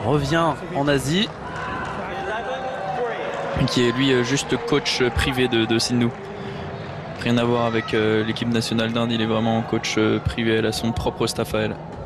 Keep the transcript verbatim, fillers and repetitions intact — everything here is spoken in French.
revient en Asie. Qui est lui juste coach privé de, de Sindhu. Rien à voir avec euh, l'équipe nationale d'Inde, il est vraiment coach euh, privé, elle a son propre staff à elle.